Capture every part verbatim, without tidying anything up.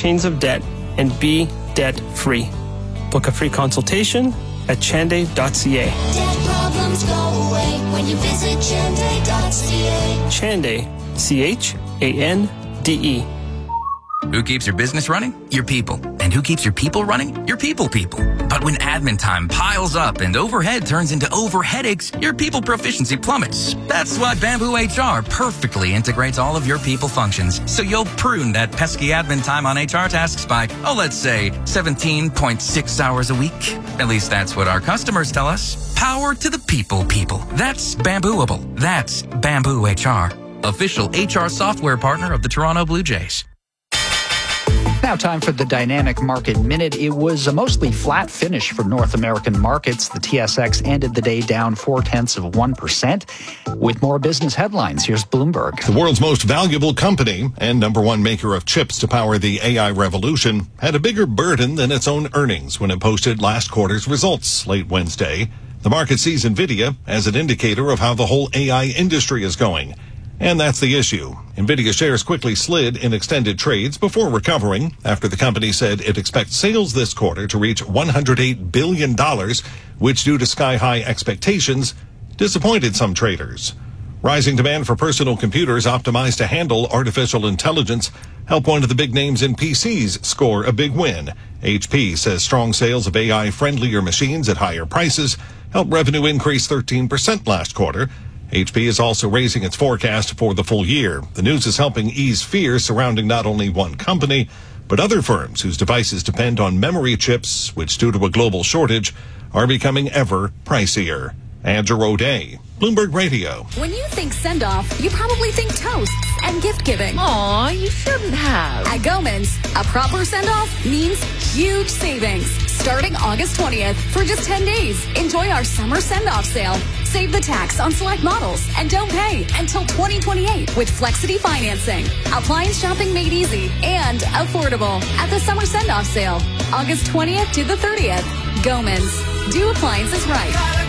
chains of debt and be debt-free. Book a free consultation at chanday dot c a. Debt problems go away when you visit chanday dot c a. Chanday, C H A N D E. Who keeps your business running? Your people. And who keeps your people running? Your people people. But when admin time piles up and overhead turns into over headaches, your people proficiency plummets. That's why Bamboo H R perfectly integrates all of your people functions, so you'll prune that pesky admin time on H R tasks by, oh, let's say seventeen point six hours a week. At least that's what our customers tell us. Power to the people people. That's Bambooable. That's Bamboo H R. Official H R software partner of the Toronto Blue Jays. Now time for the Dynamic Market Minute. It was a mostly flat finish for North American markets. The T S X ended the day down four-tenths of one percent. With more business headlines, here's Bloomberg. The world's most valuable company and number one maker of chips to power the A I revolution had a bigger burden than its own earnings when it posted last quarter's results late Wednesday. The market sees NVIDIA as an indicator of how the whole A I industry is going. And that's the issue. NVIDIA shares quickly slid in extended trades before recovering after the company said it expects sales this quarter to reach one hundred eight billion dollars, which, due to sky-high expectations, disappointed some traders. Rising demand for personal computers optimized to handle artificial intelligence helped one of the big names in P Cs score a big win. H P says strong sales of A I-friendlier machines at higher prices helped revenue increase thirteen percent last quarter. H P is also raising its forecast for the full year. The news is helping ease fear surrounding not only one company, but other firms whose devices depend on memory chips, which, due to a global shortage, are becoming ever pricier. Andrew O'Day, Bloomberg Radio. When you think send-off, you probably think toasts and gift-giving. Aw, you shouldn't have. At Gomans, a proper send-off means huge savings. Starting August twentieth for just ten days. Enjoy our summer send-off sale. Save the tax on select models and don't pay until twenty twenty-eight with Flexity financing. Appliance shopping made easy and affordable at the summer send-off sale. August twentieth to the thirtieth. Gomans. Do appliances right.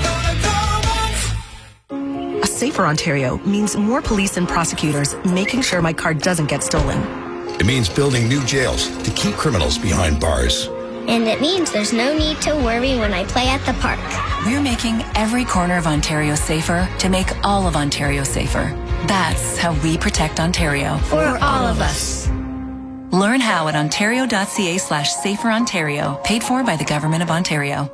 A safer Ontario means more police and prosecutors making sure my car doesn't get stolen. It means building new jails to keep criminals behind bars. And it means there's no need to worry when I play at the park. We're making every corner of Ontario safer to make all of Ontario safer. That's how we protect Ontario. For all of us. Learn how at ontario.ca slash safer Ontario. Paid for by the Government of Ontario.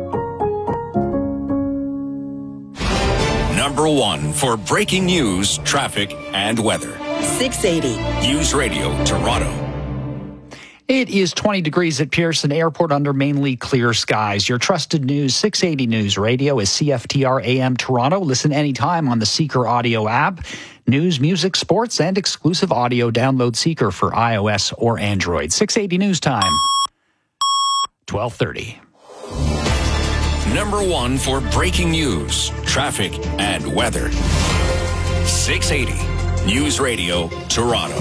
Number one for breaking news, traffic, and weather. six eighty. News Radio, Toronto. It is twenty degrees at Pearson Airport under mainly clear skies. Your trusted news, six eighty News Radio, is C F T R A M Toronto. Listen anytime on the Seeker Audio app. News, music, sports, and exclusive audio. Download Seeker for iOS or Android. six eighty News Time, twelve thirty. Number one for breaking news, traffic, and weather. six eighty News Radio, Toronto.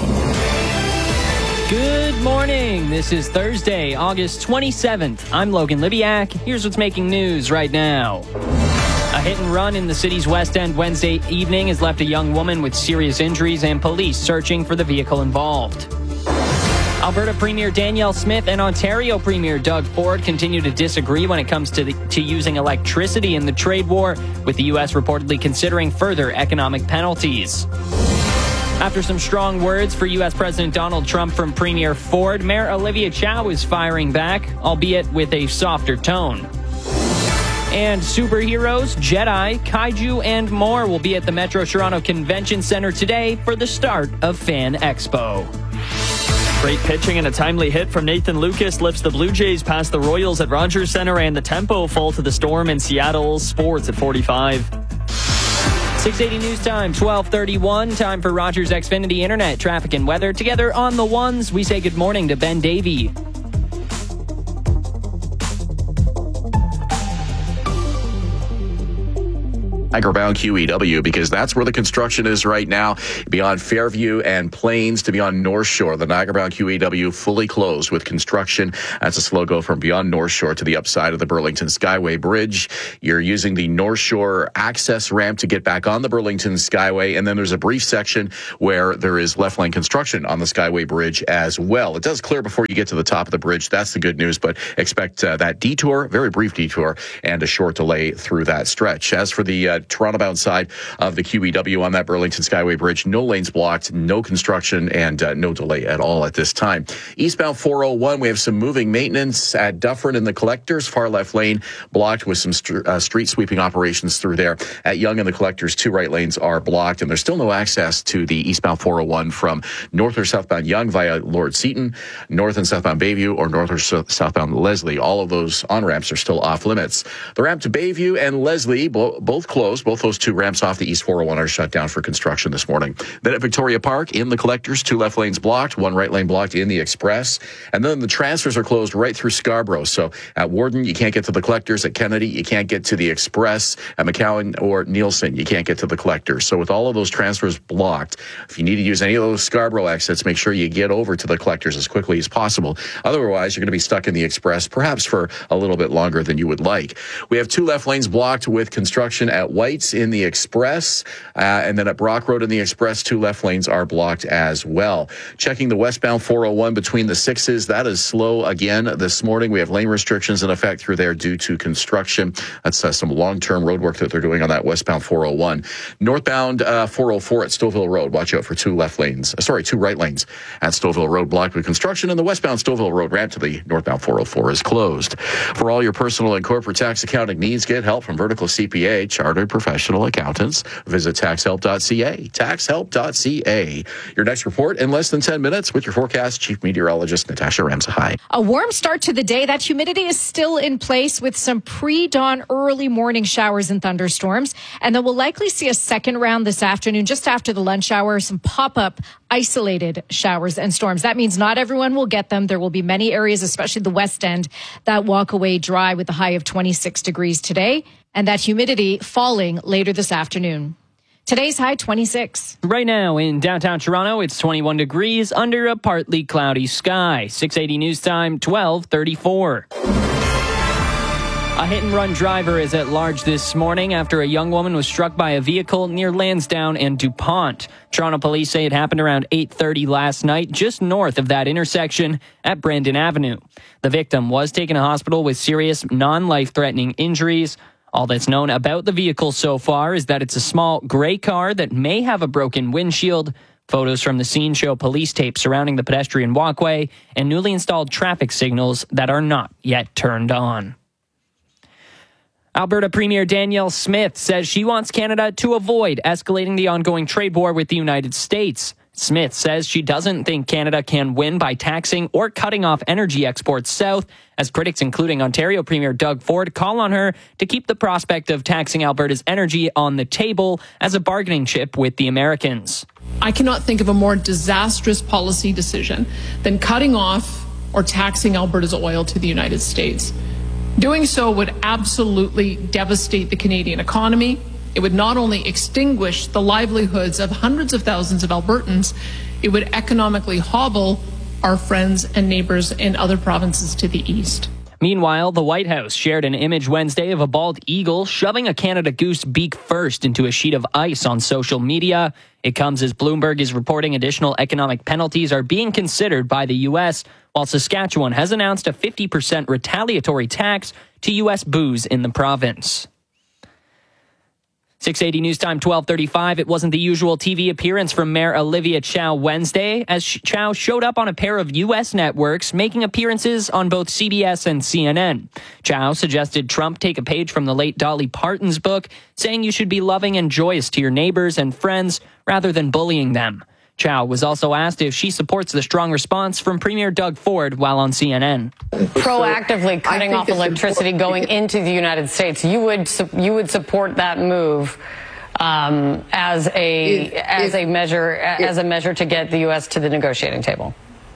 Good morning. This is Thursday, August twenty-seventh. I'm Logan Libiak. Here's what's making news right now. A hit and run in the city's West End Wednesday evening has left a young woman with serious injuries and police searching for the vehicle involved. Alberta Premier Danielle Smith and Ontario Premier Doug Ford continue to disagree when it comes to, the, to using electricity in the trade war, with the U S reportedly considering further economic penalties. After some strong words for U S President Donald Trump from Premier Ford, Mayor Olivia Chow is firing back, albeit with a softer tone. And superheroes, Jedi, kaiju, and more will be at the Metro Toronto Convention Centre today for the start of Fan Expo. Great pitching and a timely hit from Nathan Lucas lifts the Blue Jays past the Royals at Rogers Centre, and the tempo fall to the Storm in Seattle. Sports at forty-five. six eighty News Time, twelve thirty-one. Time for Rogers Xfinity Internet, traffic, and weather. Together on the ones, we say good morning to Ben Davey. Niagara-bound Q E W, because that's where the construction is right now. Beyond Fairview and Plains to beyond North Shore, the Niagara-bound Q E W fully closed with construction. That's a slow go from beyond North Shore to the upside of the Burlington Skyway Bridge. You're using the North Shore access ramp to get back on the Burlington Skyway, and then there's a brief section where there is left lane construction on the Skyway Bridge as well. It does clear before you get to the top of the bridge. That's the good news, but expect uh, that detour, very brief detour, and a short delay through that stretch. As for the uh, Toronto-bound side of the Q E W on that Burlington Skyway Bridge, no lanes blocked, no construction, and uh, no delay at all at this time. Eastbound four oh one, we have some moving maintenance at Dufferin and the Collectors. Far left lane blocked with some st- uh, street sweeping operations through there. At Yonge and the Collectors, two right lanes are blocked, and there's still no access to the eastbound four oh one from north or southbound Yonge via Lord Seton, north and southbound Bayview, or north or so- southbound Leslie. All of those on-ramps are still off limits. The ramp to Bayview and Leslie, bo- both closed. Both those two ramps off the East four oh one are shut down for construction this morning. Then at Victoria Park, in the Collectors, two left lanes blocked, one right lane blocked in the Express. And then the transfers are closed right through Scarborough. So at Warden, you can't get to the Collectors. At Kennedy, you can't get to the Express. At McCowan or Nielsen, you can't get to the Collectors. So with all of those transfers blocked, if you need to use any of those Scarborough exits, make sure you get over to the Collectors as quickly as possible. Otherwise, you're going to be stuck in the Express, perhaps for a little bit longer than you would like. We have two left lanes blocked with construction at White's in the Express, uh, and then at Brock Road in the Express, two left lanes are blocked as well. Checking the westbound four oh one between the sixes, that is slow again this morning. We have lane restrictions in effect through there due to construction. That's uh, some long-term road work that they're doing on that westbound four oh one. Northbound uh, four oh four at Stouffville Road, watch out for two left lanes, uh, sorry, two right lanes at Stouffville Road blocked with construction, and the westbound Stouffville Road ramp to the northbound four oh four is closed. For all your personal and corporate tax accounting needs, get help from Vertical C P A, chartered professional accountants. Visit tax help dot c a, tax help dot c a. Your next report in less than ten minutes with your forecast, Chief Meteorologist Natasha Ramsahai. A warm start to the day. That humidity is still in place with some pre-dawn early morning showers and thunderstorms. And then we'll likely see a second round this afternoon, just after the lunch hour, some pop-up isolated showers and storms. That means not everyone will get them. There will be many areas, especially the west end, that walk away dry with a high of twenty-six degrees today, and that humidity falling later this afternoon. Today's high, twenty-six. Right now in downtown Toronto, it's twenty-one degrees under a partly cloudy sky. six eighty News Time, twelve thirty-four. A hit-and-run driver is at large this morning after a young woman was struck by a vehicle near Lansdowne and DuPont. Toronto police say it happened around eight thirty last night, just north of that intersection at Brandon Avenue. The victim was taken to hospital with serious, non-life-threatening injuries. All that's known about the vehicle so far is that it's a small gray car that may have a broken windshield. Photos from the scene show police tape surrounding the pedestrian walkway and newly installed traffic signals that are not yet turned on. Alberta Premier Danielle Smith says she wants Canada to avoid escalating the ongoing trade war with the United States. Smith says she doesn't think Canada can win by taxing or cutting off energy exports south, as critics, including Ontario Premier Doug Ford, call on her to keep the prospect of taxing Alberta's energy on the table as a bargaining chip with the Americans. I cannot think of a more disastrous policy decision than cutting off or taxing Alberta's oil to the United States. Doing so would absolutely devastate the Canadian economy. It would not only extinguish the livelihoods of hundreds of thousands of Albertans, it would economically hobble our friends and neighbors in other provinces to the east. Meanwhile, the White House shared an image Wednesday of a bald eagle shoving a Canada goose beak first into a sheet of ice on social media. It comes as Bloomberg is reporting additional economic penalties are being considered by the U S, while Saskatchewan has announced a fifty percent retaliatory tax to U S booze in the province. six eighty News Time, twelve thirty-five. It wasn't the usual T V appearance from Mayor Olivia Chow Wednesday, as Chow showed up on a pair of U S networks, making appearances on both C B S and C N N. Chow suggested Trump take a page from the late Dolly Parton's book, saying you should be loving and joyous to your neighbors and friends rather than bullying them. Chow was also asked if she supports the strong response from Premier Doug Ford while on C N N. Proactively cutting off electricity going into the United States, you would you would support that move um, as a if, as if, a measure if, as a measure to get the U S to the negotiating table.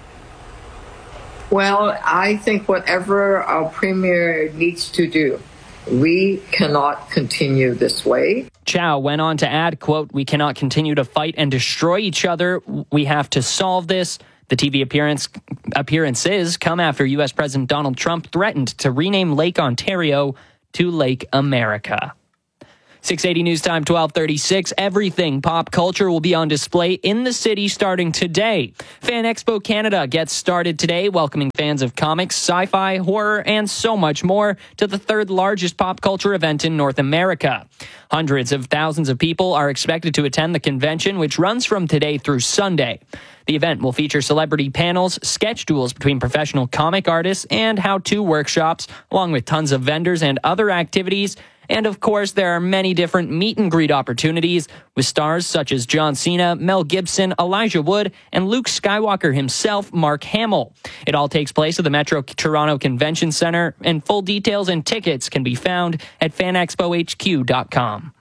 Well, I think whatever our premier needs to do, we cannot continue this way. Chow went on to add, quote, "We cannot continue to fight and destroy each other. We have to solve this." The T V appearance appearances come after U S President Donald Trump threatened to rename Lake Ontario to Lake America. six eighty News Time, twelve thirty-six. Everything pop culture will be on display in the city starting today. Fan Expo Canada gets started today, welcoming fans of comics, sci-fi, horror, and so much more to the third largest pop culture event in North America. Hundreds of thousands of people are expected to attend the convention, which runs from today through Sunday. The event will feature celebrity panels, sketch duels between professional comic artists, and how-to workshops, along with tons of vendors and other activities. And of course, there are many different meet and greet opportunities with stars such as John Cena, Mel Gibson, Elijah Wood, and Luke Skywalker himself, Mark Hamill. It all takes place at the Metro Toronto Convention Centre, and full details and tickets can be found at fan expo h q dot com.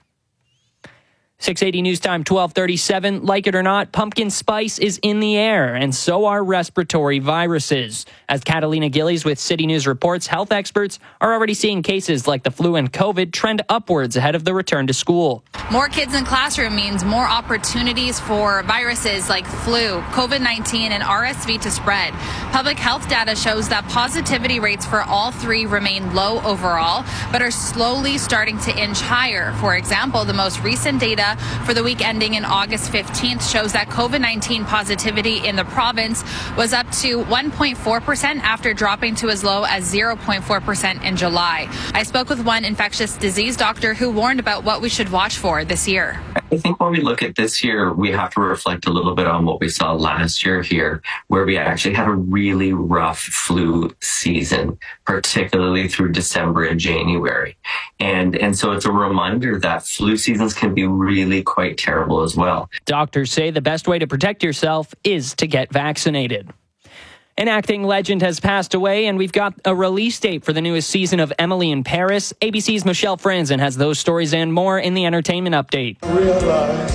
six eighty News Time, twelve thirty-seven. Like it or not, pumpkin spice is in the air, and so are respiratory viruses. As Catalina Gillies with City News reports, health experts are already seeing cases like the flu and COVID trend upwards ahead of the return to school. More kids in classroom means more opportunities for viruses like flu, COVID nineteen, and R S V to spread. Public health data shows that positivity rates for all three remain low overall, but are slowly starting to inch higher. For example, the most recent data for the week ending in August fifteenth shows that COVID nineteen positivity in the province was up to one point four percent after dropping to as low as zero point four percent in July. I spoke with one infectious disease doctor who warned about what we should watch for this year. I think when we look at this year, we have to reflect a little bit on what we saw last year here, where we actually had a really rough flu season, particularly through December and January. And, and so it's a reminder that flu seasons can be really quite terrible as well. Doctors say the best way to protect yourself is to get vaccinated. An acting legend has passed away, and we've got a release date for the newest season of Emily in Paris. A B C's Michelle Franzen has those stories and more in the entertainment update. Realize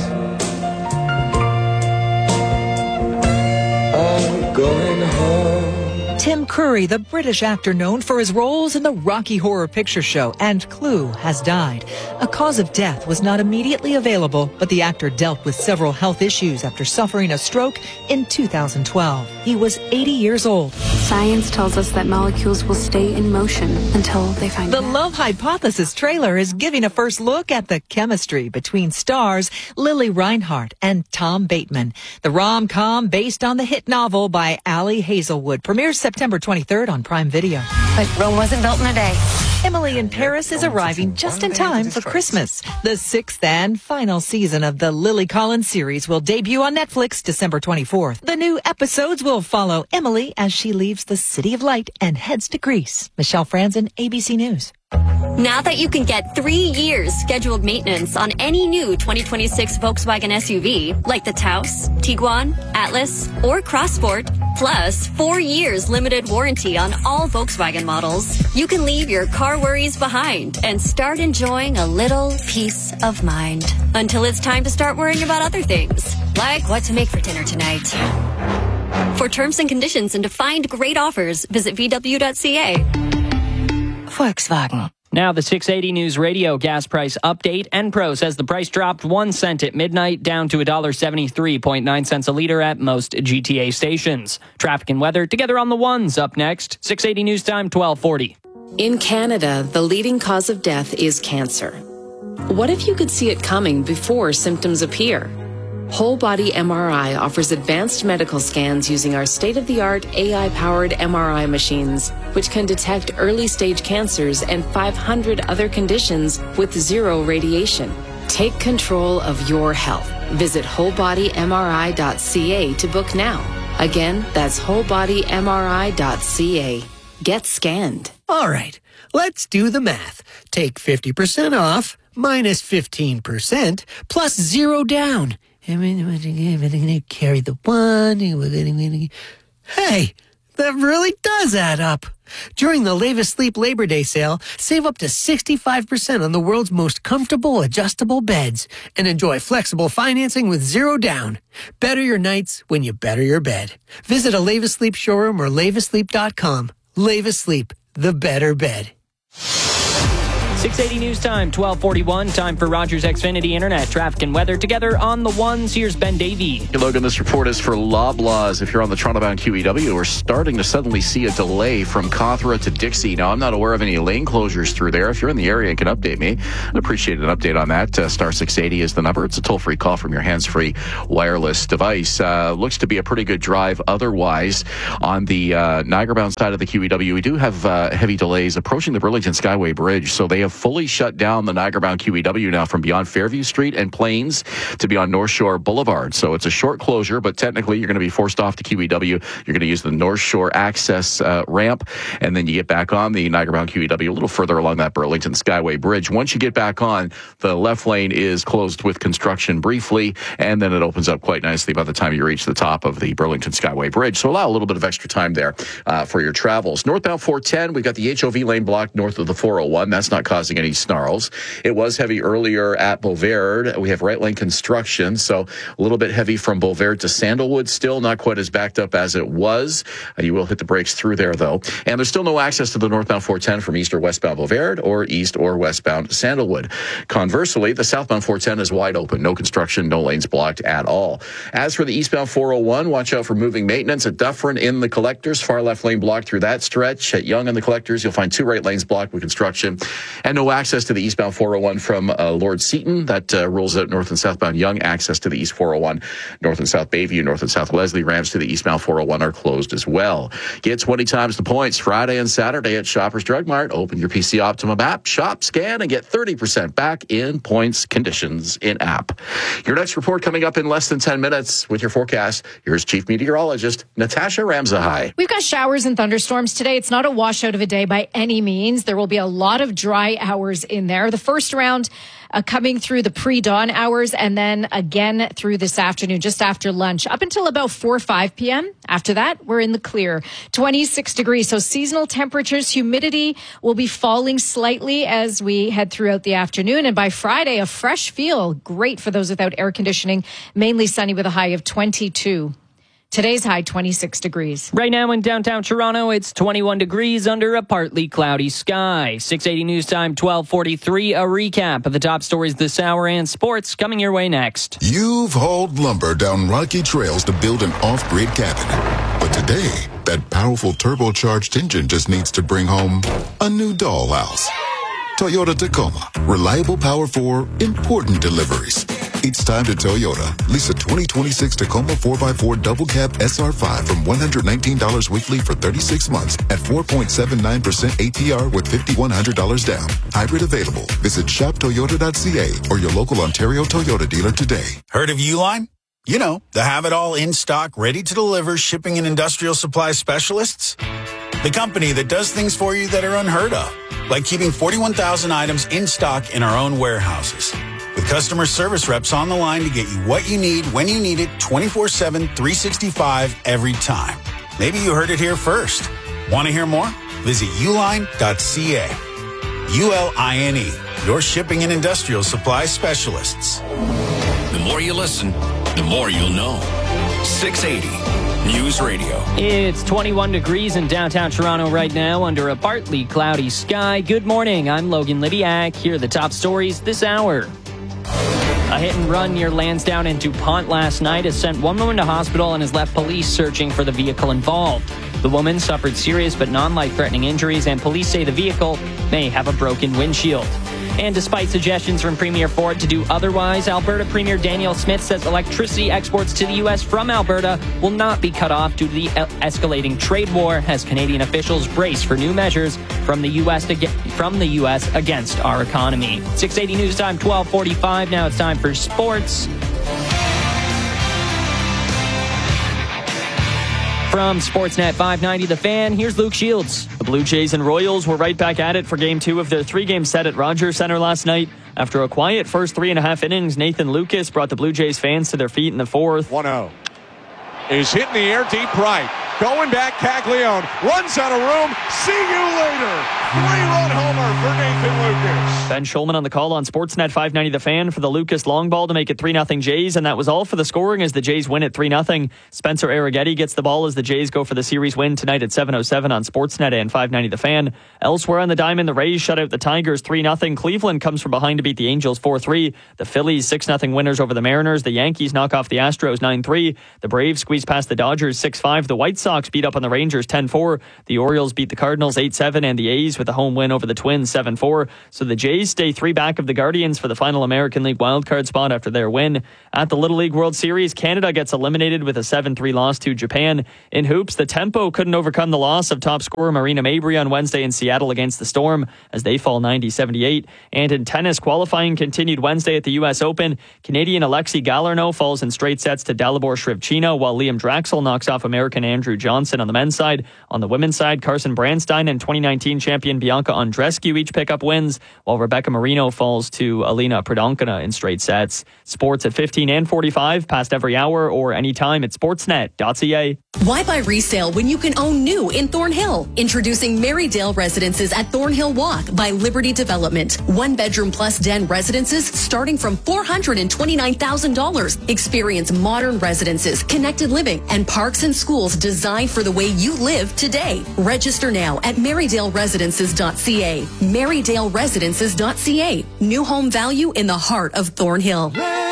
I'm going home. Tim Curry, the British actor known for his roles in the Rocky Horror Picture Show and Clue, has died. A cause of death was not immediately available, but the actor dealt with several health issues after suffering a stroke in two thousand twelve. He was eighty years old. Science tells us that molecules will stay in motion until they find The out. Love Hypothesis trailer is giving a first look at the chemistry between stars Lily Reinhart and Tom Bateman. The rom-com based on the hit novel by Ali Hazelwood premieres September twenty-third on Prime Video. But Rome wasn't built in a day. Emily in Paris is arriving just in time for Christmas. The sixth and final season of the Lily Collins series will debut on Netflix December twenty-fourth. The new episodes will follow Emily as she leaves the City of Light and heads to Greece. Michelle Franzen, A B C News. Now that you can get three years scheduled maintenance on any new twenty twenty-six Volkswagen S U V, like the Taos, Tiguan, Atlas, or Crossport, plus four years limited warranty on all Volkswagen models, you can leave your car worries behind and start enjoying a little peace of mind. Until it's time to start worrying about other things, like what to make for dinner tonight. For terms and conditions and to find great offers, visit v w dot c a. Volkswagen. Now the six eighty News Radio gas price update. Enpro says the price dropped one cent at midnight, down to one dollar seventy-three point nine cents a liter at most G T A stations. Traffic and weather together on the ones up next. six eighty News Time, twelve forty. In Canada, the leading cause of death is cancer. What if you could see it coming before symptoms appear? Whole Body M R I offers advanced medical scans using our state-of-the-art A I-powered M R I machines, which can detect early-stage cancers and five hundred other conditions with zero radiation. Take control of your health. Visit whole body m r i dot c a to book now. Again, that's whole body m r i dot c a. Get scanned. All right, let's do the math. Take fifty percent off, minus fifteen percent, plus zero down. Carry the one. Hey, that really does add up. During the Leva Sleep Labor Day sale, save up to sixty-five percent on the world's most comfortable adjustable beds and enjoy flexible financing with zero down. Better your nights when you better your bed. Visit a Leva Sleep showroom or leva sleep dot com. Leva Sleep, the better bed. six eighty News Time, twelve forty-one. Time for Rogers Xfinity Internet. Traffic and weather together on the ones. Here's Ben Davey. Hey, Logan, this report is for Loblaws. If you're on the Toronto-bound Q E W, we're starting to suddenly see a delay from Cawthra to Dixie. Now, I'm not aware of any lane closures through there. If you're in the area and can update me, I'd appreciate an update on that. Uh, star six eighty is the number. It's a toll-free call from your hands-free wireless device. Uh, looks to be a pretty good drive otherwise. On the uh, Niagara-bound side of the Q E W, we do have uh, heavy delays approaching the Burlington Skyway Bridge, so they have fully shut down the Niagara-bound Q E W now from beyond Fairview Street and Plains to beyond North Shore Boulevard. So it's a short closure, but technically you're going to be forced off the Q E W. You're going to use the North Shore access uh, ramp, and then you get back on the Niagara-bound Q E W a little further along that Burlington Skyway Bridge. Once you get back on, the left lane is closed with construction briefly, and then it opens up quite nicely by the time you reach the top of the Burlington Skyway Bridge. So allow a little bit of extra time there uh, for your travels. Northbound four ten, we've got the H O V lane blocked north of the four oh one. That's not causing any snarls. It was heavy earlier at Beauvert. We have right lane construction, so a little bit heavy from Beauvert to Sandalwood still, not quite as backed up as it was. Uh, you will hit the brakes through there, though. And there's still no access to the northbound four ten from east or westbound Beauvert or east or westbound Sandalwood. Conversely, the southbound four ten is wide open. No construction, no lanes blocked at all. As for the eastbound four oh one, watch out for moving maintenance at Dufferin in the collectors. Far left lane blocked through that stretch. At Yonge in the collectors, you'll find two right lanes blocked with construction and no access to the eastbound four oh one from uh, Lord Seaton. That uh, rules out north and southbound Yonge. Access to the east four oh one, north and south Bayview, north and south Leslie. Ramps to the eastbound four oh one are closed as well. Get twenty times the points Friday and Saturday at Shoppers Drug Mart. Open your P C Optimum app, shop, scan, and get thirty percent back in points conditions in app. Your next report coming up in less than ten minutes with your forecast. Here's Chief Meteorologist Natasha Ramzahai. We've got showers and thunderstorms today. It's not a washout of a day by any means. There will be a lot of dry hours in there. The first round uh, coming through the pre-dawn hours and then again through this afternoon, just after lunch, up until about four or five p.m. After that, we're in the clear. twenty-six degrees. So seasonal temperatures, humidity will be falling slightly as we head throughout the afternoon. And by Friday, a fresh feel. Great for those without air conditioning. Mainly sunny with a high of twenty-two. Today's high, twenty-six degrees. Right now in downtown Toronto, it's twenty-one degrees under a partly cloudy sky. six eighty News Time, twelve forty-three. A recap of the top stories this hour and sports coming your way next. You've hauled lumber down rocky trails to build an off-grid cabin. But today, that powerful turbocharged engine just needs to bring home a new dollhouse. Toyota Tacoma. Reliable power for important deliveries. It's time to Toyota. Lease a twenty twenty-six Tacoma four by four double cab S R five from one hundred nineteen dollars weekly for thirty-six months at four point seven nine percent A P R with five thousand one hundred dollars down. Hybrid available. Visit shop toyota dot c a or your local Ontario Toyota dealer today. Heard of Uline? You know, the have-it-all in-stock, ready-to-deliver shipping and industrial supply specialists. The company that does things for you that are unheard of, like keeping forty-one thousand items in stock in our own warehouses. With customer service reps on the line to get you what you need, when you need it, twenty-four seven, three sixty-five, every time. Maybe you heard it here first. Want to hear more? Visit uline dot c a. U L I N E, your shipping and industrial supply specialists. The more you listen, the more you'll know. six eighty News Radio. It's twenty-one degrees in downtown Toronto right now under a partly cloudy sky. Good morning. I'm Logan Libiak. Here are the top stories this hour. A hit and run near Lansdowne and DuPont last night has sent one woman to hospital and has left police searching for the vehicle involved. The woman suffered serious but non-life-threatening injuries, and police say the vehicle may have a broken windshield. And despite suggestions from Premier Ford to do otherwise, Alberta Premier Danielle Smith says electricity exports to the U S from Alberta will not be cut off due to the escalating trade war as Canadian officials brace for new measures from the U S to get, from the U S against our economy. six eighty News Time, twelve forty-five. Now it's time for sports. From Sportsnet five ninety The Fan, here's Luke Shields. The Blue Jays and Royals were right back at it for game two of their three-game set at Rogers Centre last night. After a quiet first three and a half innings, Nathan Lucas brought the Blue Jays fans to their feet in the fourth. one oh. is hit in the air deep right. Going back, Caglione runs out of room. See you later. Three-run homer for Nathan Lucas. Ben Schulman on the call on Sportsnet five ninety The Fan for the Lucas long ball to make it three nothing Jays, and that was all for the scoring as the Jays win at three nothing. Spencer Arrighetti gets the ball as the Jays go for the series win tonight at seven oh seven on Sportsnet and five ninety The Fan. Elsewhere on the diamond, the Rays shut out the Tigers three nothing. Cleveland comes from behind to beat the Angels four three. The Phillies six nothing winners over the Mariners. The Yankees knock off the Astros nine three. The Braves squeeze past the Dodgers six five. The White Sox beat up on the Rangers ten four. The Orioles beat the Cardinals eight seven, and the A's with a home win over the Twins seven four. So the Jays stay three back of the Guardians for the final American League wildcard spot after their win. At the Little League World Series, Canada gets eliminated with a seven three loss to Japan. In hoops, the Tempo couldn't overcome the loss of top scorer Marina Mabrey on Wednesday in Seattle against the Storm as they fall ninety seventy-eight. And in tennis, qualifying continued Wednesday at the U S Open. Canadian Alexei Galarneau falls in straight sets to Dalibor Shrivchina, while Liam Draxl knocks off American Andrew Johnson on the men's side. On the women's side, Carson Branstein and twenty nineteen champion Bianca Andreescu each pick up wins, while Rebecca Marino falls to Alina Pridonkina in straight sets. Sports at fifteen and forty-five, past every hour or anytime at sportsnet dot c a. Why buy resale when you can own new in Thornhill? Introducing Marydale Residences at Thornhill Walk by Liberty Development. One bedroom plus den residences starting from four hundred twenty-nine thousand dollars. Experience modern residences, connected living, and parks and schools designed for the way you live today. Register now at marydale residences dot c a. marydale residences dot c a. New home value in the heart of Thornhill.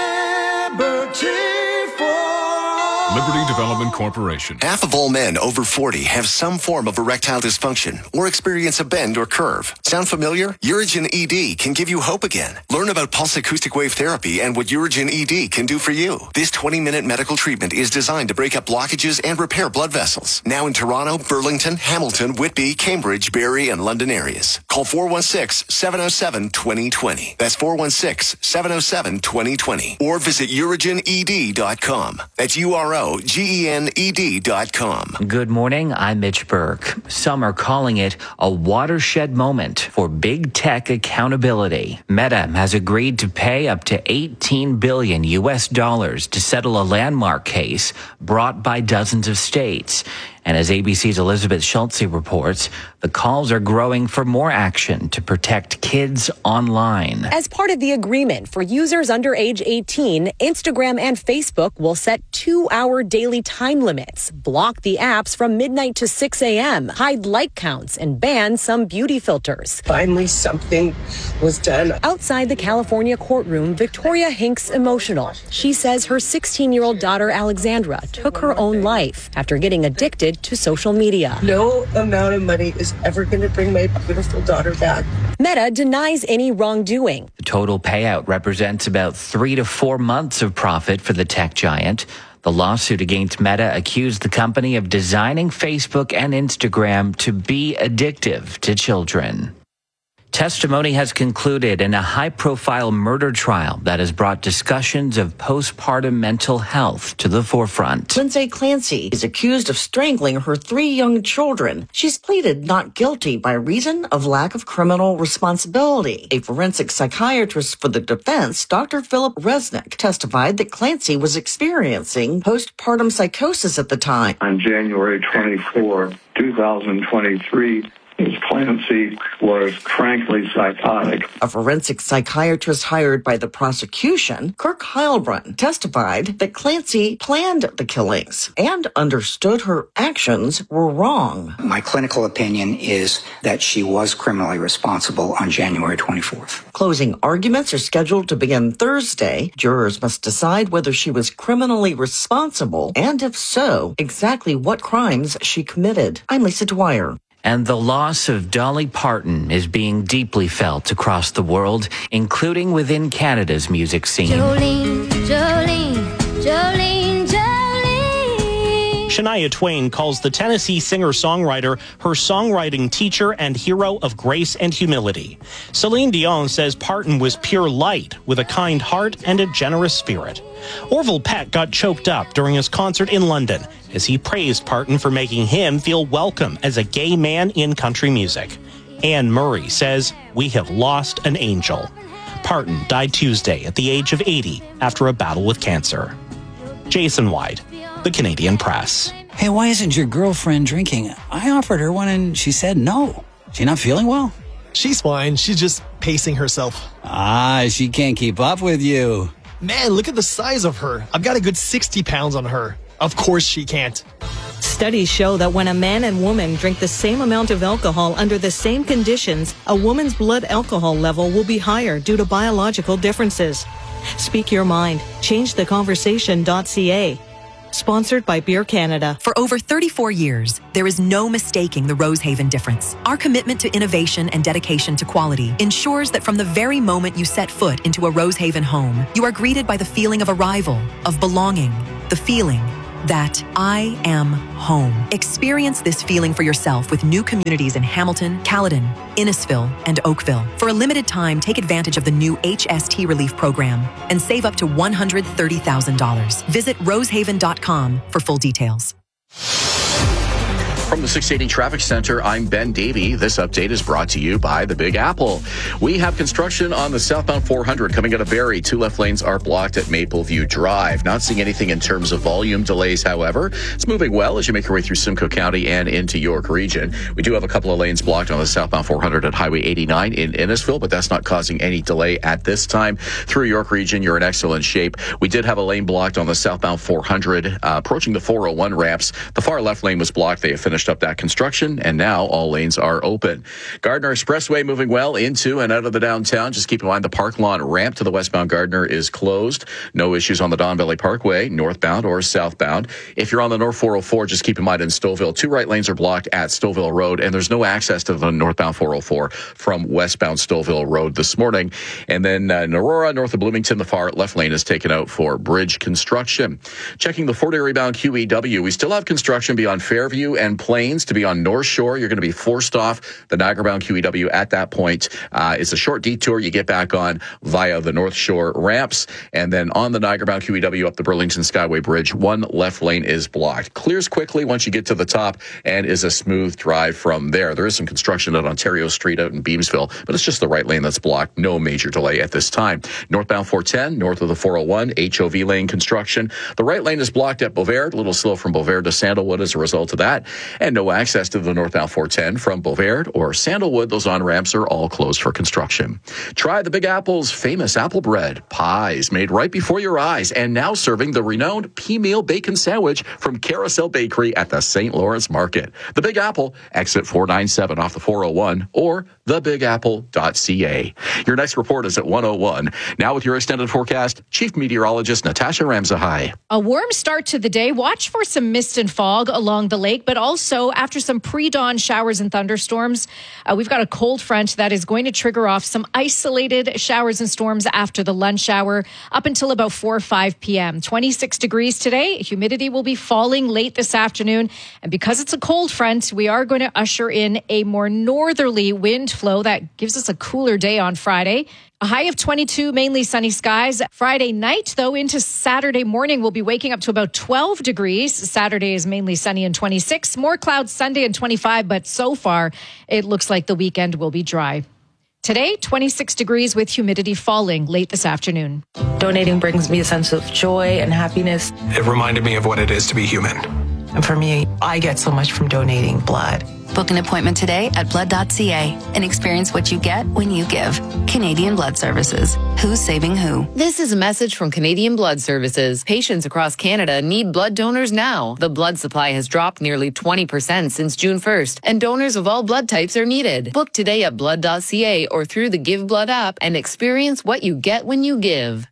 Liberty Development Corporation. Half of all men over forty have some form of erectile dysfunction or experience a bend or curve. Sound familiar? Urigen E D can give you hope again. Learn about pulse acoustic wave therapy and what Urigen E D can do for you. This twenty-minute medical treatment is designed to break up blockages and repair blood vessels. Now in Toronto, Burlington, Hamilton, Whitby, Cambridge, Barrie, and London areas. Call four one six, seven oh seven, two oh two oh. That's four one six, seven oh seven, two oh two oh. Or visit urigen e d dot com. That's U R O G E N E D dot com. Good morning, I'm Mitch Burke. Some are calling it a watershed moment for big tech accountability. Meta has agreed to pay up to eighteen billion U S dollars to settle a landmark case brought by dozens of states. And as A B C's Elizabeth Schultze reports, the calls are growing for more action to protect kids online. As part of the agreement for users under age eighteen, Instagram and Facebook will set two-hour daily time limits, block the apps from midnight to six a.m., hide like counts, and ban some beauty filters. Finally, something was done. Outside the California courtroom, Victoria Hinks emotional. She says her sixteen-year-old daughter, Alexandra, took her own life after getting addicted to social media. No amount of money is ever going to bring my beautiful daughter back. Meta denies any wrongdoing. The total payout represents about three to four months of profit for the tech giant. The lawsuit against Meta accused the company of designing Facebook and Instagram to be addictive to children. Testimony has concluded in a high-profile murder trial that has brought discussions of postpartum mental health to the forefront. Lindsay Clancy is accused of strangling her three young children. She's pleaded not guilty by reason of lack of criminal responsibility. A forensic psychiatrist for the defense, Doctor Philip Resnick, testified that Clancy was experiencing postpartum psychosis at the time. On January twenty-fourth, two thousand twenty-three, Miz Clancy was frankly psychotic. A forensic psychiatrist hired by the prosecution, Kirk Heilbrunn, testified that Clancy planned the killings and understood her actions were wrong. My clinical opinion is that she was criminally responsible on January twenty-fourth. Closing arguments are scheduled to begin Thursday. Jurors must decide whether she was criminally responsible and, if so, exactly what crimes she committed. I'm Lisa Dwyer. And the loss of Dolly Parton is being deeply felt across the world, including within Canada's music scene. Jolene, Jolene, Jolene, Jolene. Shania Twain calls the Tennessee singer-songwriter her songwriting teacher and hero of grace and humility. Celine Dion says Parton was pure light with a kind heart and a generous spirit. Orville Peck got choked up during his concert in London as he praised Parton for making him feel welcome as a gay man in country music. Anne Murray says, "We have lost an angel." Parton died Tuesday at the age of eighty after a battle with cancer. Jason White, The Canadian Press. Hey, why isn't your girlfriend drinking? I offered her one and she said no. She not feeling well? She's fine. She's just pacing herself. Ah, she can't keep up with you. Man, look at the size of her. I've got a good sixty pounds on her. Of course she can't. Studies show that when a man and woman drink the same amount of alcohol under the same conditions, a woman's blood alcohol level will be higher due to biological differences. Speak your mind. change the conversation dot c a. Sponsored by Beer Canada. For over thirty-four years, there is no mistaking the Rosehaven difference. Our commitment to innovation and dedication to quality ensures that from the very moment you set foot into a Rosehaven home, you are greeted by the feeling of arrival, of belonging, the feeling that I am home. Experience this feeling for yourself with new communities in Hamilton, Caledon, Innisfil, and Oakville. For a limited time, take advantage of the new H S T Relief Program and save up to one hundred thirty thousand dollars. Visit rosehaven dot com for full details. From the six eighty Traffic Center, I'm Ben Davey. This update is brought to you by the Big Apple. We have construction on the southbound four hundred coming out of Barrie. Two left lanes are blocked at Mapleview Drive. Not seeing anything in terms of volume delays, however. It's moving well as you make your way through Simcoe County and into York Region. We do have a couple of lanes blocked on the southbound four hundred at Highway eighty-nine in Innisfil, but that's not causing any delay at this time. Through York Region, you're in excellent shape. We did have a lane blocked on the southbound four hundred, uh, approaching the four oh one ramps. The far left lane was blocked. They have finished up that construction, and now all lanes are open. Gardner Expressway moving well into and out of the downtown. Just keep in mind the Park Lawn ramp to the westbound Gardner is closed. No issues on the Don Valley Parkway, northbound or southbound. If you're on the North four oh four, just keep in mind in Stouffville, two right lanes are blocked at Stouffville Road, and there's no access to the northbound four oh four from westbound Stouffville Road this morning. And then uh, in Aurora, north of Bloomington, the far left lane is taken out for bridge construction. Checking the Fort Erie bound Q E W, we still have construction beyond Fairview and Plains. To be on North Shore, you're going to be forced off the Niagara-bound Q E W at that point. Uh, it's a short detour. You get back on via the North Shore ramps, and then on the Niagara-bound Q E W up the Burlington Skyway Bridge, one left lane is blocked. Clears quickly once you get to the top and is a smooth drive from there. There is some construction at Ontario Street out in Beamsville, but it's just the right lane that's blocked. No major delay at this time. Northbound four ten, north of the four oh one, H O V lane construction. The right lane is blocked at Beauvert, a little slow from Beauvert to Sandalwood as a result of that, and no access to the northbound four ten from Beauvert or Sandalwood. Those on-ramps are all closed for construction. Try the Big Apple's famous apple bread pies made right before your eyes, and now serving the renowned Pea-Meal Bacon Sandwich from Carousel Bakery at the Saint Lawrence Market. The Big Apple, exit four ninety-seven off the four oh one, or the big apple dot c a. Your next report is at one oh one. Now with your extended forecast, Chief Meteorologist Natasha Ramzahai. A warm start to the day. Watch for some mist and fog along the lake, but also after some pre-dawn showers and thunderstorms, uh, we've got a cold front that is going to trigger off some isolated showers and storms after the lunch hour up until about four or five p.m. twenty-six degrees today. Humidity will be falling late this afternoon. And because it's a cold front, we are going to usher in a more northerly wind flow that gives us a cooler day on Friday. A high of twenty-two, mainly sunny skies. Friday night, though, into Saturday morning, we'll be waking up to about twelve degrees. Saturday is mainly sunny and twenty-six. More clouds Sunday and twenty-five, but so far, it looks like the weekend will be dry. Today, twenty-six degrees with humidity falling late this afternoon. Donating brings me a sense of joy and happiness. It reminded me of what it is to be human. And for me, I get so much from donating blood. Book an appointment today at blood dot c a and experience what you get when you give. Canadian Blood Services. Who's saving who? This is a message from Canadian Blood Services. Patients across Canada need blood donors now. The blood supply has dropped nearly twenty percent since June first, and donors of all blood types are needed. Book today at blood dot c a or through the Give Blood app and experience what you get when you give.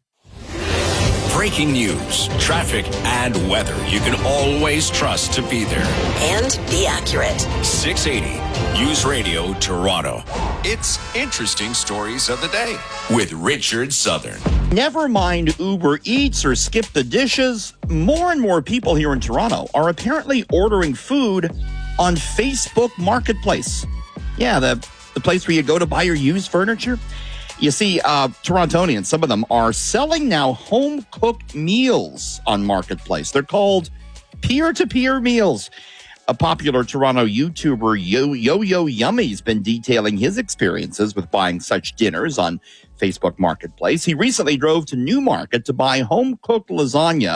Breaking news, traffic, and weather you can always trust to be there. And be accurate. six eighty News Radio Toronto. It's Interesting Stories of the Day with Richard Southern. Never mind Uber Eats or Skip the Dishes. More and more people here in Toronto are apparently ordering food on Facebook Marketplace. Yeah, the, the place where you go to buy your used furniture. You see, uh, Torontonians, some of them are selling now home-cooked meals on Marketplace. They're called peer-to-peer meals. A popular Toronto YouTuber, Yo Yo Yo Yummy, has been detailing his experiences with buying such dinners on Facebook Marketplace. He recently drove to Newmarket to buy home-cooked lasagna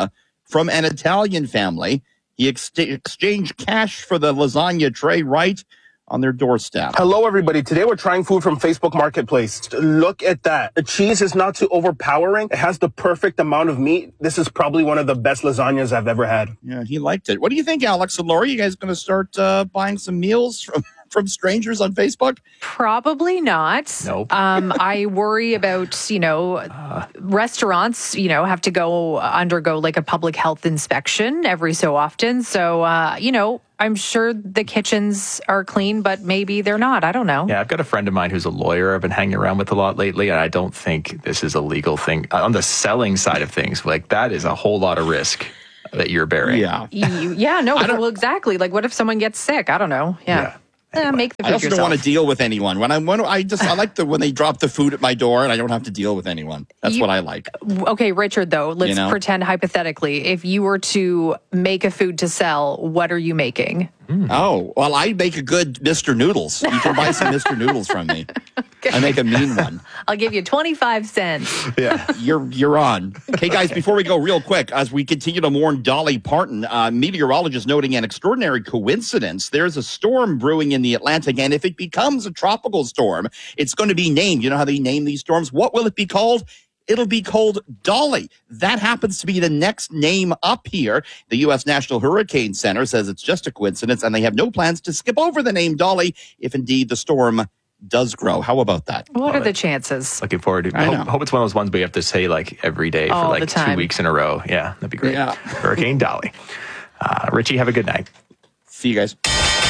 from an Italian family. He ex- exchanged cash for the lasagna tray right on their doorstep. Hello, everybody. Today we're trying food from Facebook Marketplace. Look at that. The cheese is not too overpowering. It has the perfect amount of meat. This is probably one of the best lasagnas I've ever had. Yeah, he liked it. What do you think, Alex and Lori? You guys going to start uh, buying some meals from, from strangers on Facebook? Probably not. Nope. um, I worry about, you know, uh, restaurants, you know, have to go undergo like a public health inspection every so often. So, uh, you know, I'm sure the kitchens are clean, but maybe they're not. I don't know. Yeah, I've got a friend of mine who's a lawyer I've been hanging around with a lot lately, and I don't think this is a legal thing. On the selling side of things, like that is a whole lot of risk that you're bearing. Yeah. You, yeah, no, well, exactly. Like, what if someone gets sick? I don't know. Yeah. yeah. Eh, make the food I also yourself. don't want to deal with anyone. When I when I just I like the when they drop the food at my door and I don't have to deal with anyone. That's You- what I like. Okay, Richard, though, let's You know? pretend hypothetically, if you were to make a food to sell, what are you making? Oh, well, I make a good Mister Noodles. You can buy some Mister Noodles from me. I make a mean one. I'll give you twenty-five cents. Yeah, you're you're on. Okay, guys, before we go real quick, as we continue to mourn Dolly Parton, uh, meteorologists noting an extraordinary coincidence. There's a storm brewing in the Atlantic, and if it becomes a tropical storm, it's going to be named. You know how they name these storms? What will it be called? It'll be called Dolly. That happens to be the next name up here. The U S National Hurricane Center says it's just a coincidence, and they have no plans to skip over the name Dolly if indeed the storm does grow. How about that? What are the chances? Looking forward to I I know. hope, hope it's one of those ones we have to say like every day All for the like two time. weeks in a row. Yeah, that'd be great. Yeah. Hurricane Dolly. Uh, Richie, have a good night. See you guys.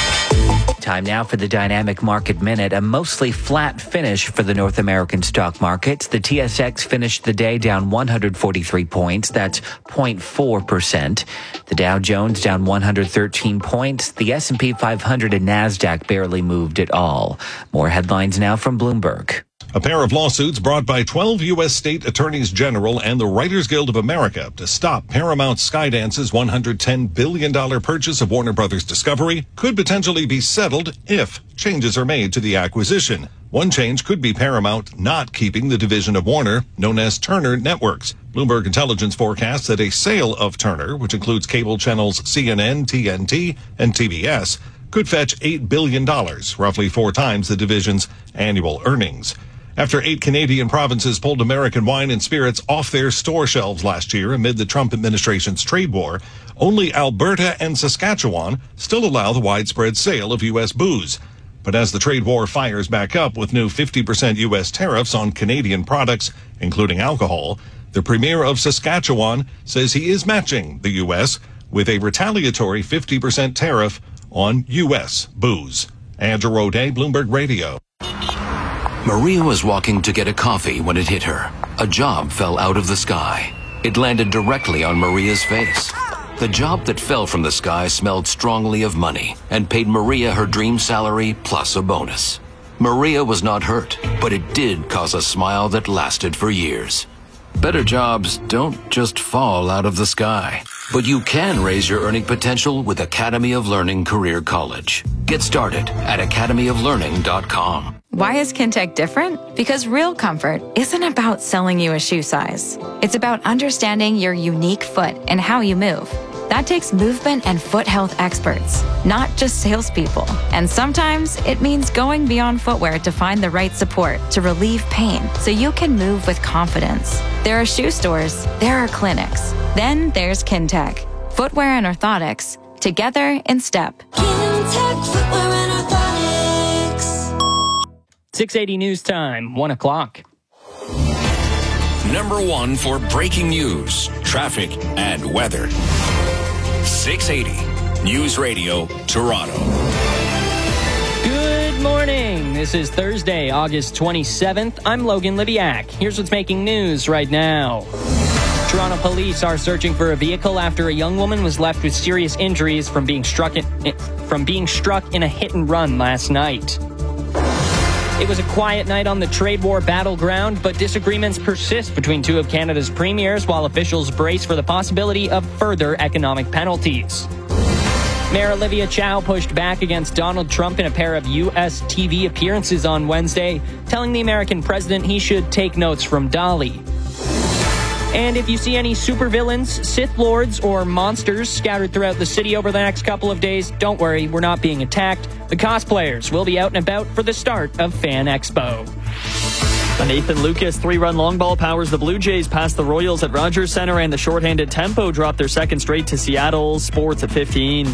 Time now for the Dynamic Market Minute, a mostly flat finish for the North American stock markets. The T S X finished the day down one hundred forty-three points. That's zero point four percent. The Dow Jones down one hundred thirteen points. The S and P five hundred and NASDAQ barely moved at all. More headlines now from Bloomberg. A pair of lawsuits brought by twelve U S state attorneys general and the Writers Guild of America to stop Paramount Skydance's one hundred ten billion dollars purchase of Warner Brothers Discovery could potentially be settled if changes are made to the acquisition. One change could be Paramount not keeping the division of Warner known as Turner Networks. Bloomberg Intelligence forecasts that a sale of Turner, which includes cable channels C N N, T N T, and T B S, could fetch eight billion dollars, roughly four times the division's annual earnings. After eight Canadian provinces pulled American wine and spirits off their store shelves last year amid the Trump administration's trade war, only Alberta and Saskatchewan still allow the widespread sale of U S booze. But as the trade war fires back up with new fifty percent U S tariffs on Canadian products, including alcohol, the premier of Saskatchewan says he is matching the U S with a retaliatory fifty percent tariff on U S booze. Andrew O'Day, Bloomberg Radio. Maria was walking to get a coffee when it hit her. A job fell out of the sky. It landed directly on Maria's face. The job that fell from the sky smelled strongly of money and paid Maria her dream salary plus a bonus. Maria was not hurt, but it did cause a smile that lasted for years. Better jobs don't just fall out of the sky, but you can raise your earning potential with Academy of Learning Career College. Get started at academy of learning dot com. Why is Kintec different? Because real comfort isn't about selling you a shoe size. It's about understanding your unique foot and how you move. That takes movement and foot health experts, not just salespeople. And sometimes it means going beyond footwear to find the right support to relieve pain so you can move with confidence. There are shoe stores, there are clinics. Then there's Kintec. Footwear and orthotics, together in step. Kintec Footwear and Orthotics. six eighty News Time, one o'clock. Number one for breaking news, traffic, and weather. six eighty News Radio, Toronto. Good morning. This is Thursday, August twenty-seventh. I'm Logan Libiak. Here's what's making news right now. Toronto police are searching for a vehicle after a young woman was left with serious injuries from being struck in, from being struck in a hit and run last night. It was a quiet night on the trade war battleground, but disagreements persist between two of Canada's premiers while officials brace for the possibility of further economic penalties. Mayor Olivia Chow pushed back against Donald Trump in a pair of U S T V appearances on Wednesday, telling the American president he should take notes from Dolly. And if you see any supervillains, Sith Lords, or monsters scattered throughout the city over the next couple of days, don't worry, we're not being attacked. The cosplayers will be out and about for the start of Fan Expo. A Nathan Lucas three-run long ball powers the Blue Jays past the Royals at Rogers Center, and the shorthanded Tempo dropped their second straight to Seattle. Sports at fifteen.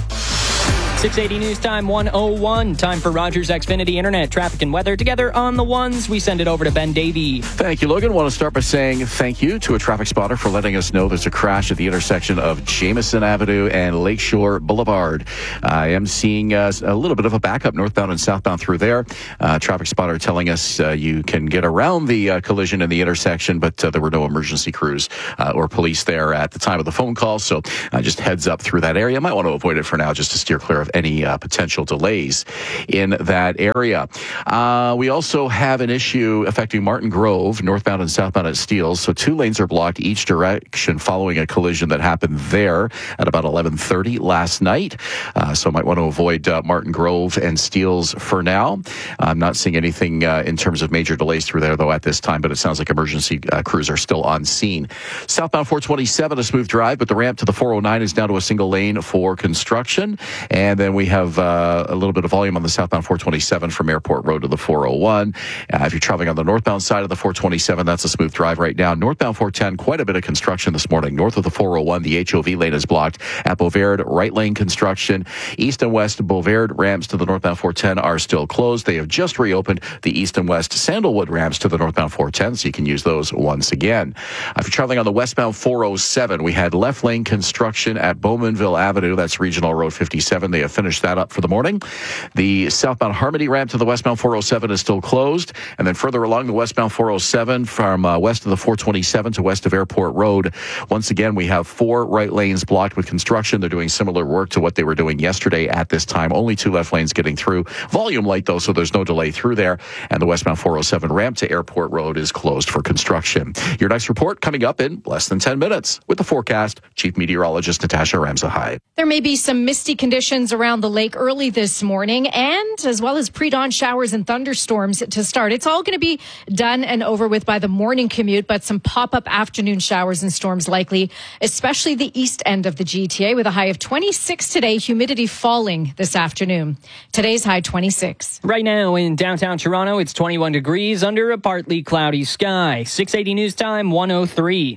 six eighty News Time one oh one. Time for Rogers Xfinity Internet traffic and weather. Together on the ones, we send it over to Ben Davey. Thank you, Logan. Want to start by saying thank you to a traffic spotter for letting us know there's a crash at the intersection of Jameson Avenue and Lakeshore Boulevard. I am seeing uh, a little bit of a backup northbound and southbound through there. Uh, traffic spotter telling us uh, you can get around the uh, collision in the intersection, but uh, there were no emergency crews uh, or police there at the time of the phone call. So uh, just heads up through that area. Might want to avoid it for now just to steer clear of any uh, potential delays in that area. Uh, we also have an issue affecting Martin Grove, northbound and southbound at Steeles. So two lanes are blocked each direction following a collision that happened there at about eleven thirty last night. Uh, so might want to avoid uh, Martin Grove and Steeles for now. I'm not seeing anything uh, in terms of major delays through there, though, at this time, but it sounds like emergency uh, crews are still on scene. Southbound four twenty-seven, a smooth drive, but the ramp to the four oh nine is down to a single lane for construction. And then we have uh, a little bit of volume on the southbound four twenty-seven from Airport Road to the four oh one. Uh, if you're traveling on the northbound side of the four twenty-seven, that's a smooth drive right now. Northbound four ten, quite a bit of construction this morning. North of the four oh one, the H O V lane is blocked. At Beauvard, right lane construction. East and west Beauvard ramps to the northbound four ten are still closed. They have just reopened the east and west Sandalwood ramps to the northbound four ten, so you can use those once again. Uh, if you're traveling on the westbound four oh seven, we had left lane construction at Bowmanville Avenue. That's Regional Road fifty-seven. They have finished that up for the morning. The southbound Harmony ramp to the westbound four oh seven is still closed. And then further along the westbound four oh seven from uh, west of the four twenty-seven to west of Airport Road, once again, we have four right lanes blocked with construction. They're doing similar work to what they were doing yesterday at this time. Only two left lanes getting through. Volume light, though, so there's no delay through there. And the westbound four oh seven ramp to Airport Road is closed for construction. Your next report coming up in less than ten minutes. With the forecast, Chief Meteorologist Natasha Ramsahide. There may be some misty conditions around the lake early this morning, and as well as pre-dawn showers and thunderstorms to start. It's all going to be done and over with by the morning commute, but some pop-up afternoon showers and storms likely, especially the east end of the G T A, with a high of twenty-six today, humidity falling this afternoon. Today's high twenty-six. Right now in downtown Toronto, it's twenty-one degrees under a partly cloudy sky. six eighty News Time one oh three.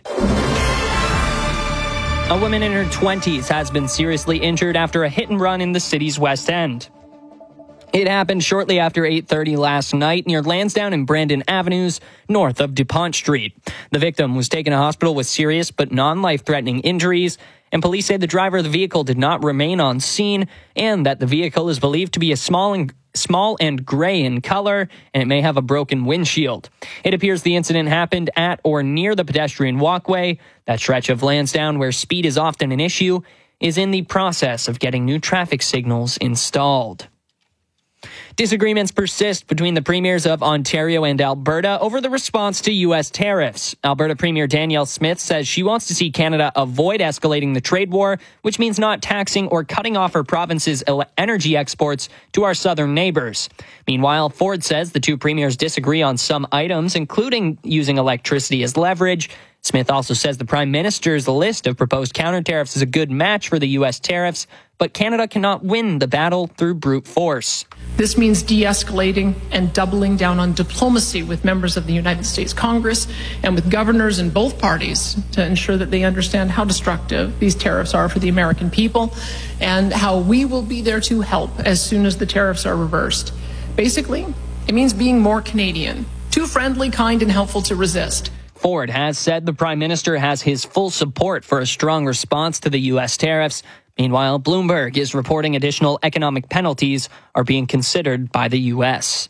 A woman in her twenties has been seriously injured after a hit and run in the city's West End. It happened shortly after eight thirty last night near Lansdowne and Brandon Avenues, north of DuPont Street. The victim was taken to hospital with serious but non-life-threatening injuries, and police say the driver of the vehicle did not remain on scene and that the vehicle is believed to be a small and small and gray in color, and it may have a broken windshield. It appears the incident happened at or near the pedestrian walkway. That stretch of Lansdowne where speed is often an issue is in the process of getting new traffic signals installed. Disagreements persist between the premiers of Ontario and Alberta over the response to U S tariffs. Alberta Premier Danielle Smith says she wants to see Canada avoid escalating the trade war, which means not taxing or cutting off her province's energy exports to our southern neighbors. Meanwhile, Ford says the two premiers disagree on some items, including using electricity as leverage. Smith also says the Prime Minister's list of proposed counter tariffs is a good match for the U S tariffs, but Canada cannot win the battle through brute force. This means de-escalating and doubling down on diplomacy with members of the United States Congress and with governors in both parties to ensure that they understand how destructive these tariffs are for the American people and how we will be there to help as soon as the tariffs are reversed. Basically, it means being more Canadian, too friendly, kind, and helpful to resist. Ford has said the Prime Minister has his full support for a strong response to the U S tariffs. Meanwhile, Bloomberg is reporting additional economic penalties are being considered by the U S.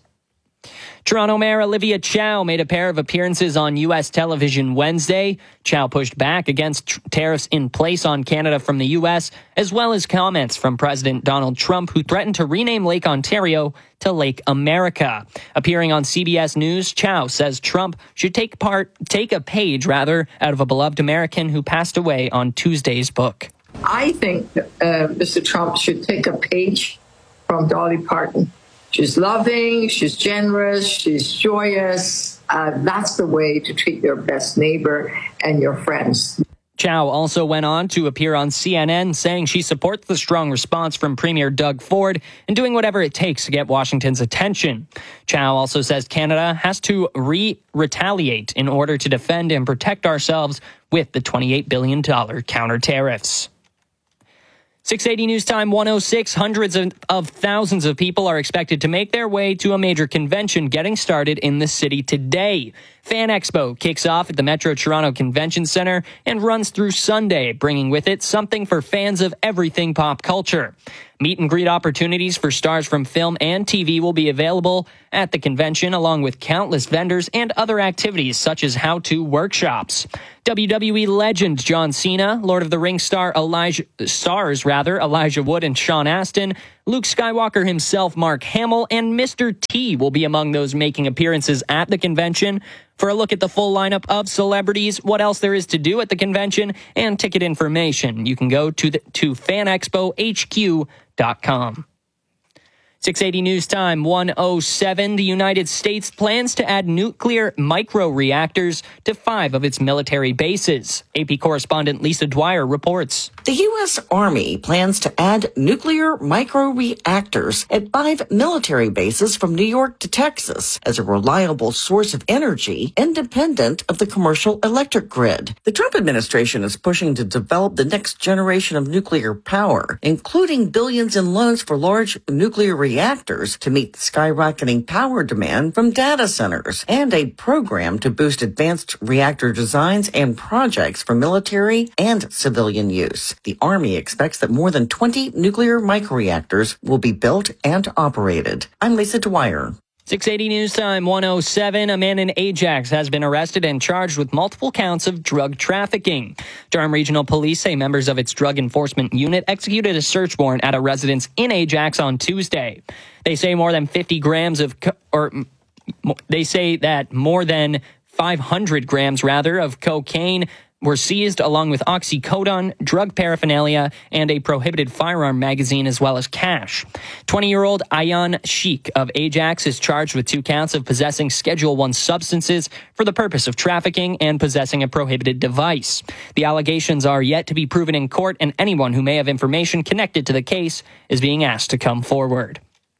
Toronto Mayor Olivia Chow made a pair of appearances on U S television Wednesday. Chow pushed back against tr- tariffs in place on Canada from the U S, as well as comments from President Donald Trump, who threatened to rename Lake Ontario to Lake America. Appearing on C B S News, Chow says Trump should take part, take a page, rather, out of a beloved American who passed away on Tuesday's book. I think uh, Mister Trump should take a page from Dolly Parton. She's loving, she's generous, she's joyous, Uh, that's the way to treat your best neighbor and your friends. Chow also went on to appear on C N N, saying she supports the strong response from Premier Doug Ford and doing whatever it takes to get Washington's attention. Chow also says Canada has to re-retaliate in order to defend and protect ourselves with the twenty-eight billion dollars counter tariffs. six eighty News Time one oh six. Hundreds of, of thousands of people are expected to make their way to a major convention getting started in the city today. Fan Expo kicks off at the Metro Toronto Convention Centre and runs through Sunday, bringing with it something for fans of everything pop culture. Meet and greet opportunities for stars from film and T V will be available at the convention, along with countless vendors and other activities such as how-to workshops. W W E legend John Cena, Lord of the Rings star Elijah, stars rather Elijah Wood and Sean Astin, Luke Skywalker himself, Mark Hamill, and Mister T will be among those making appearances at the convention. For a look at the full lineup of celebrities, what else there is to do at the convention, and ticket information, you can go to the, to fan expo h q dot com. six eighty News Time one oh seven. The United States plans to add nuclear micro-reactors to five of its military bases. A P correspondent Lisa Dwyer reports. The U S. Army plans to add nuclear micro-reactors at five military bases from New York to Texas as a reliable source of energy independent of the commercial electric grid. The Trump administration is pushing to develop the next generation of nuclear power, including billions in loans for large nuclear reactors to meet skyrocketing power demand from data centers, and a program to boost advanced reactor designs and projects for military and civilian use. The Army expects that more than twenty nuclear microreactors will be built and operated. I'm Lisa Dwyer. six eighty News Time one oh seven. A man in Ajax has been arrested and charged with multiple counts of drug trafficking. Durham Regional Police say members of its drug enforcement unit executed a search warrant at a residence in Ajax on Tuesday. They say more than fifty grams of, co- or they say that more than five hundred grams rather of cocaine were seized, along with oxycodone, drug paraphernalia, and a prohibited firearm magazine, as well as cash. twenty-year-old Ayan Sheikh of Ajax is charged with two counts of possessing Schedule one substances for the purpose of trafficking and possessing a prohibited device. The allegations are yet to be proven in court, and anyone who may have information connected to the case is being asked to come forward.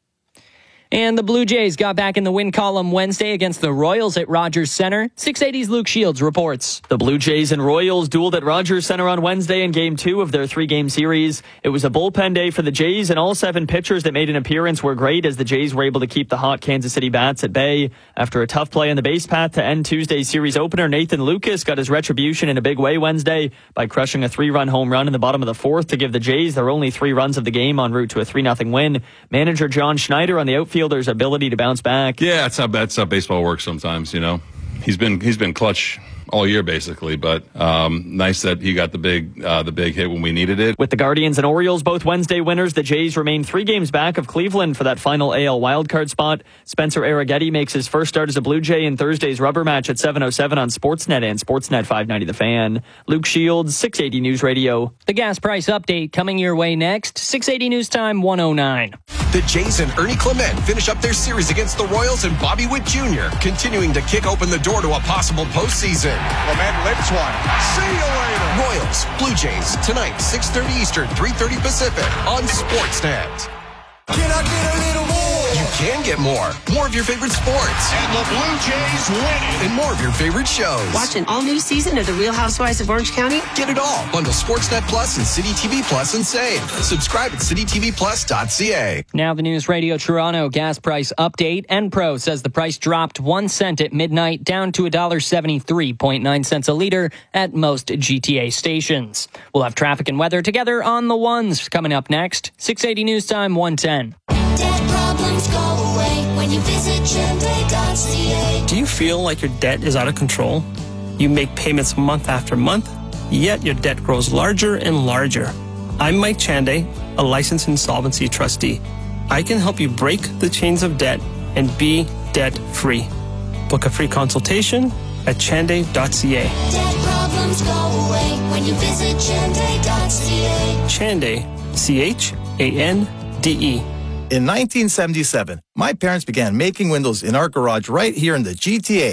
And the Blue Jays got back in the win column Wednesday against the Royals at Rogers Centre. six eighty's Luke Shields reports. The Blue Jays and Royals dueled at Rogers Centre on Wednesday in Game two of their three-game series. It was a bullpen day for the Jays, and all seven pitchers that made an appearance were great as the Jays were able to keep the hot Kansas City bats at bay. After a tough play on the base path to end Tuesday's series opener, Nathan Lucas got his retribution in a big way Wednesday by crushing a three-run home run in the bottom of the fourth to give the Jays their only three runs of the game en route to a three nothing win. Manager John Schneider on the outfielder's ability to bounce back. Yeah, that's how that's how baseball works sometimes, you know. He's been he's been clutch all year basically, but um, nice that he got the big uh, the big hit when we needed it. With the Guardians and Orioles both Wednesday winners, the Jays remain three games back of Cleveland for that final A L wildcard spot. Spencer Arrighetti makes his first start as a Blue Jay in Thursday's rubber match at seven oh seven on Sportsnet and Sportsnet five ninety The Fan. Luke Shields, six eighty News Radio. The gas price update coming your way next. six eighty News Time one oh nine. The Jays and Ernie Clement finish up their series against the Royals and Bobby Witt Junior, continuing to kick open the door to a possible postseason. Clement lifts one. See you later. Royals, Blue Jays, tonight, six thirty Eastern, three thirty Pacific on Sportsnet. Can I get a little more? You can get more. More of your favorite sports. And the Blue Jays winning. And more of your favorite shows. Watch an all-new season of The Real Housewives of Orange County? Get it all. Bundle Sportsnet Plus and City T V Plus and save. Subscribe at city t v plus dot c a. Now the News Radio Toronto gas price update. Enpro says the price dropped one cent at midnight, down to one dollar seventy-three point nine cents a liter at most G T A stations. We'll have traffic and weather together on the ones coming up next. six eighty News Time one ten. Debt problems go away when you visit Chende dot c a. Do you feel like your debt is out of control? You make payments month after month, yet your debt grows larger and larger. I'm Mike Chande, a licensed insolvency trustee. I can help you break the chains of debt and be debt-free. Book a free consultation at Chande dot c a. Debt problems go away when you visit Chende dot c a. Chande, C H A N D E. In nineteen seventy-seven, my parents began making windows in our garage right here in the G T A.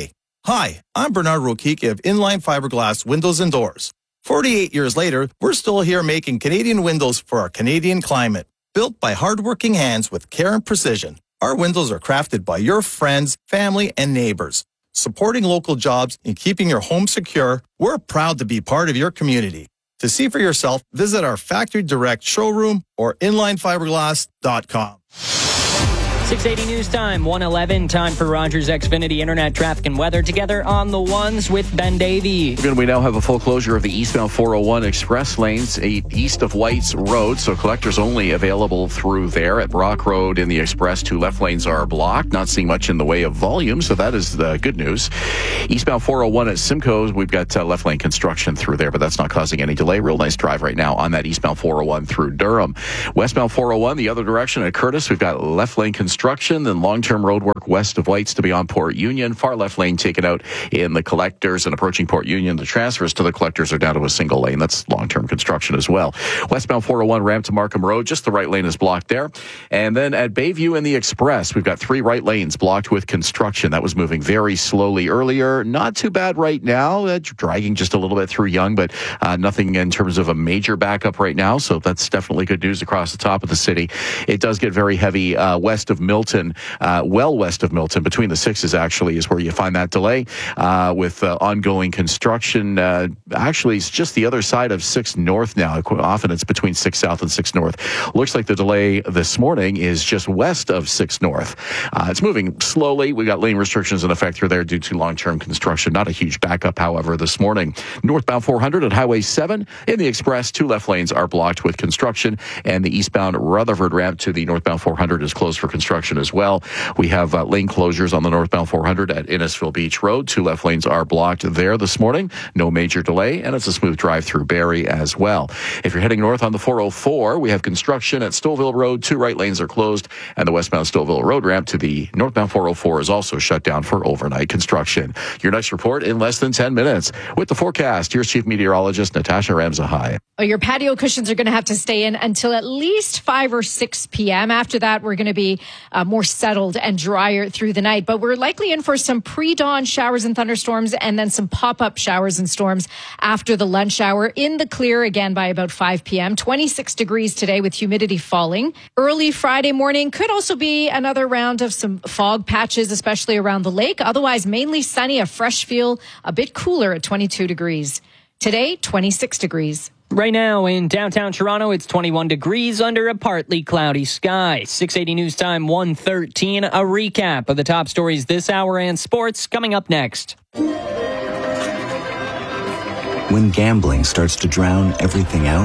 Hi, I'm Bernard Rokicki of Inline Fiberglass Windows and Doors. forty-eight years later, we're still here making Canadian windows for our Canadian climate. Built by hardworking hands with care and precision, our windows are crafted by your friends, family, and neighbors. Supporting local jobs and keeping your home secure, we're proud to be part of your community. To see for yourself, visit our Factory Direct showroom or inline fiberglass dot com. six eighty News Time, one eleven. Time for Rogers Xfinity Internet Traffic and Weather. Together on the ones with Ben Davey. We now have a full closure of the eastbound four oh one express lanes east of White's Road, so collectors only available through there. At Brock Road in the express, two left lanes are blocked. Not seeing much in the way of volume, so that is the good news. Eastbound four oh one at Simcoe, we've got uh, left lane construction through there, but that's not causing any delay. Real nice drive right now on that eastbound four oh one through Durham. Westbound four oh one, the other direction at Curtis, we've got left lane construction. Then long-term road work west of White's to beyond Port Union. Far left lane taken out in the collectors and approaching Port Union. The transfers to the collectors are down to a single lane. That's long-term construction as well. Westbound four oh one ramp to Markham Road. Just the right lane is blocked there. And then at Bayview in the Express, we've got three right lanes blocked with construction. That was moving very slowly earlier. Not too bad right now. Uh, dragging just a little bit through Yonge, but uh, nothing in terms of a major backup right now. So that's definitely good news across the top of the city. It does get very heavy uh, west of Milton, uh, well west of Milton, between the sixes actually is where you find that delay uh, with uh, ongoing construction. Uh, actually, it's just the other side of six North now. Often it's between six South and six North. Looks like the delay this morning is just west of six North. Uh, it's moving slowly. We got lane restrictions in effect through there due to long-term construction. Not a huge backup, however, this morning. Northbound four hundred at Highway seven in the Express, two left lanes are blocked with construction, and the eastbound Rutherford ramp to the northbound four hundred is closed for construction as well. We have uh, lane closures on the northbound four hundred at Innisfil Beach Road. Two left lanes are blocked there this morning. No major delay, and it's a smooth drive through Barrie as well. If you're heading north on the four oh four, we have construction at Stouffville Road. Two right lanes are closed, and the westbound Stouffville Road ramp to the northbound four oh four is also shut down for overnight construction. Your next report in less than ten minutes. With the forecast, here's Chief Meteorologist Natasha Ramzahai. Oh, your patio cushions are going to have to stay in until at least five or six p.m. After that, we're going to be uh, more settled and drier through the night. But we're likely in for some pre-dawn showers and thunderstorms and then some pop-up showers and storms after the lunch hour. In the clear again by about five p.m. twenty-six degrees today with humidity falling. Early Friday morning could also be another round of some fog patches, especially around the lake. Otherwise, mainly sunny, a fresh feel, a bit cooler at twenty-two degrees. Today, twenty-six degrees. Right now in downtown Toronto, it's twenty-one degrees under a partly cloudy sky. six eighty News Time, one thirteen. A recap of the top stories this hour and sports coming up next. When gambling starts to drown everything out,